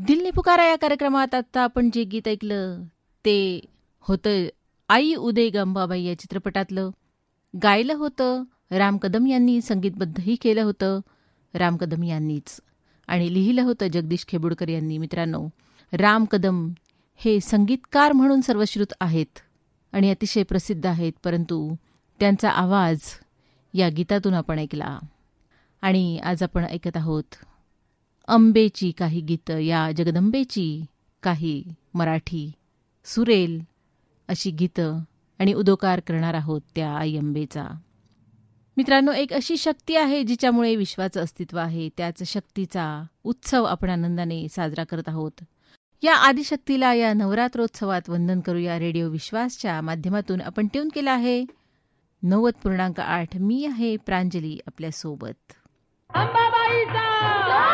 दिल ने पुकारा या कार्यक्रमात आता आपण जे गीत ऐकलं ते होतं आई उदय गंबाबाई या चित्रपटातलं. गायलं होतं राम कदम यांनी, संगीतबद्धही केलं होतं राम कदम यांनीच आणि लिहिलं होतं जगदीश खेबुडकर यांनी. मित्रांनो, राम कदम हे संगीतकार म्हणून सर्वश्रुत आहेत आणि अतिशय प्रसिद्ध आहेत, परंतु त्यांचा आवाज या गीतातून आपण ऐकला. आणि आज आपण ऐकत आहोत अंबेची काही गीतं, या जगदंबेची काही मराठी सुरेल अशी गीतं आणि उदोकार करणार आहोत त्या आई अंबेचा. मित्रांनो, एक अशी शक्ती आहे जिच्यामुळे विश्वाचं अस्तित्व आहे. त्याच शक्तीचा उत्सव आपण आनंदाने साजरा करत आहोत. या आदिशक्तीला या नवरात्रोत्सवात वंदन करूया. रेडिओ विश्वासच्या माध्यमातून आपण ट्यून केला आहे 90.8. मी आहे प्रांजली आपल्यासोबत.